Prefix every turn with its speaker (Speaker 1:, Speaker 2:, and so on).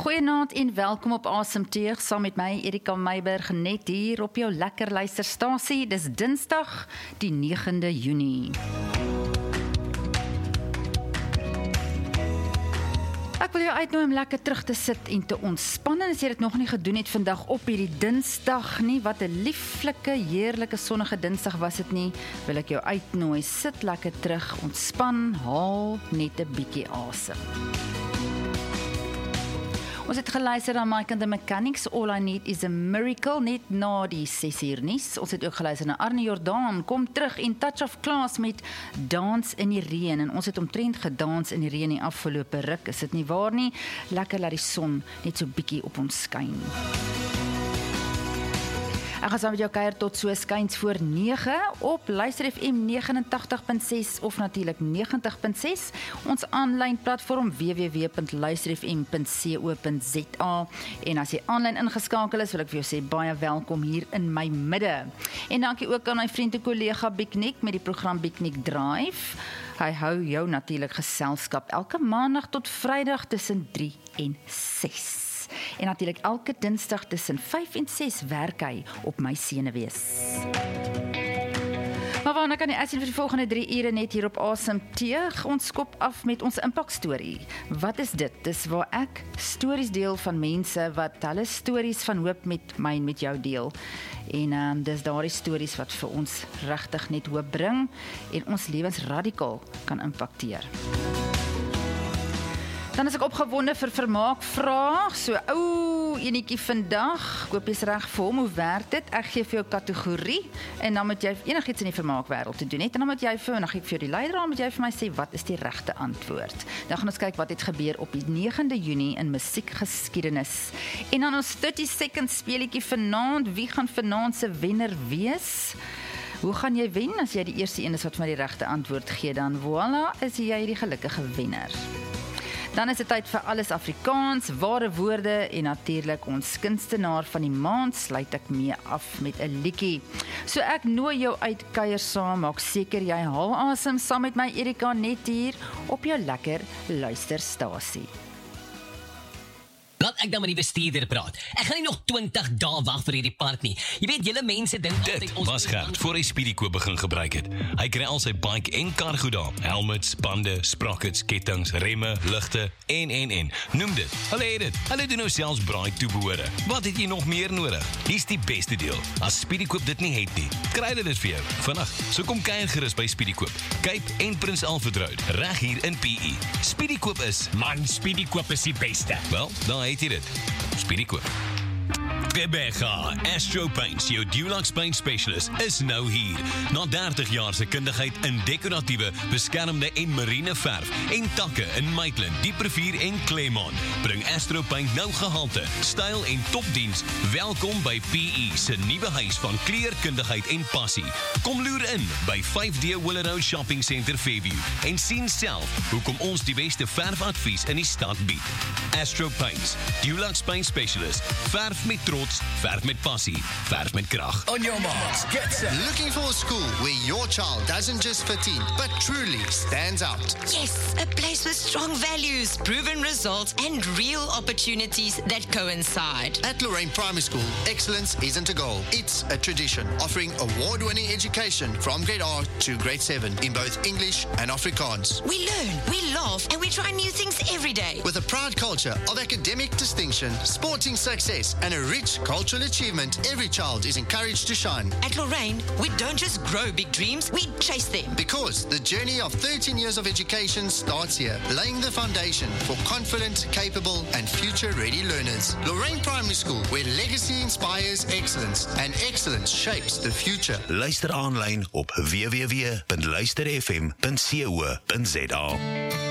Speaker 1: Goeienaand en welkom op Asemteug, saam met my Erika Meiberg, net hier op jou lekker luisterstasie. Dis Dinsdag, die 9de Junie. Ek wil jou uitnooi om lekker terug te sit en te ontspan. En as jy dit nog nie gedoen het vandag op hierdie Dinsdag nie, wat 'n lieflike, heerlike sonnige Dinsdag was dit nie, wil ek jou uitnooi, sit lekker terug, ontspan, haal net 'n bietjie asem. Ons het geluister aan Mike and the Mechanics, All I Need is a Miracle, net na die 6uur nuus. Ons het ook geluister na Arne Jordaan, Kom terug en Touch of Class met Dans in die Reën. En ons het omtrent gedans in die reën die afgelope ruk, is dit nie waar nie? Lekker laat die son net so bietjie op ons skyn. Ek gaan saam met jou kuier tot so skuins voor 9 op Luister FM 89.6 of natuurlik 90.6. Ons aanlyn platform www.luisterfm.co.za. En as jy aanlyn ingeskakel is, wil ek vir jou sê baie welkom hier in my midde. En dankie ook aan my vriend en kollega Biknik met die program Biknik Drive. Hy hou jou natuurlik geselskap elke maandag tot Vrydag tussen 3 en 6. En natuurlik elke Dinsdag tussen 5 en 6 werk hy op my senuwees. Maar waarna kan jy uitsien vir die volgende 3 ure net hier op Asemteug? Ons skop af met ons impakstorie. Wat is dit? Dis waar ek stories deel van mense wat hulle stories van hoop met my en met jou deel. En dis daardie stories wat vir ons regtig net hoop bring en ons lewens radikaal kan impakteer. Dan is ek opgewonde vir vermaak vraag, so ou enetjie vandag, koop jy's reg vir hom, hoe werk dit? Ek gee vir jou kategorie, en dan moet jy enigiets in die vermaakwêreld te doen het, en dan moet jy vir, dan gee ek vir jou die leidraad, moet jy vir my sê, wat is die regte antwoord? Dan gaan ons kyk wat het gebeur op die 9de Junie in musiekgeskiedenis. En dan ons 30 seconds speletjie vanaand, wie gaan vanaand se wenner wees? Hoe gaan jy wen? As jy die eerste een is wat vir my die regte antwoord gee, dan voilà, is jy die gelukkige wenner. Dan is dit tyd vir alles Afrikaans, ware woorde en natuurlik ons kunstenaar van die maand sluit ek mee af met 'n liedjie. So ek nooi jou uit kuier saam, maak seker jy haal asem saam met my Erika net hier op jou lekker luisterstasie.
Speaker 2: Laat ek dan met die bestuurder praat. Ek gaan nie nog 20 dae wag vir hierdie park nie. Jy weet, julle mense dink
Speaker 3: dit was Gert voor hy Speedykoop begin gebruik het. Hy kry al sy bike en kar goed daar. Helmets, bande, sprockets, kettings, remme, ligte en. Noem dit. Hulle het dit. Hulle doen nou selfs braai toebehore. Wat het jy nog meer nodig? Hier's die beste deel. As Speedykoop dit nie het nie, kry hulle dit vir jou. Vandag, so kom kuier gerus by Speedykoop. Cape en Prins Alfred Road, reg hier in PE. Speedykoop is,
Speaker 4: Man, Speedykoop is die beste.
Speaker 3: wel, daar het jy dit. Speedykoop. Gqeberha Astro Paints, jou Dulux Paint Specialist, is nou hier. Na 30 jaar se kundigheid in dekoratiewe, beskermde en marine verf en takke in Maitland, Dieprivier en Claremont, bring Astro Paint nou gehalte, styl en topdiens. Welkom by PE se nuwe huis van kleurkundigheid en passie. Kom loer in by 5D Willow Shopping Center Fairview en sien self hoekom ons die beste verfadvies in die stad bied. Astro Paints, Dulux Paint Specialist, verf met trots, verf met passie, verf met krag.
Speaker 4: On your marks, get set.
Speaker 5: Looking for a school where your child doesn't just fit in, but truly stands out?
Speaker 6: Yes, a place with strong values, proven results, and real opportunities that coincide.
Speaker 5: At Lorraine Primary School, excellence isn't a goal, it's a tradition, offering award-winning education from grade R to grade 7 in both English and Afrikaans.
Speaker 6: We learn, we laugh, and we try new things every day.
Speaker 5: With a proud culture of academic distinction, sporting success, and a rich cultural achievement, every child is encouraged to shine.
Speaker 6: At Lorraine, we don't just grow big dreams, we chase them.
Speaker 5: Because the journey of 13 years of education starts here, laying the foundation for confident, capable, and future-ready learners. Lorraine Primary School, where legacy inspires excellence, and excellence shapes the future.
Speaker 7: Luister aanlyn op www.luisterfm.co.za.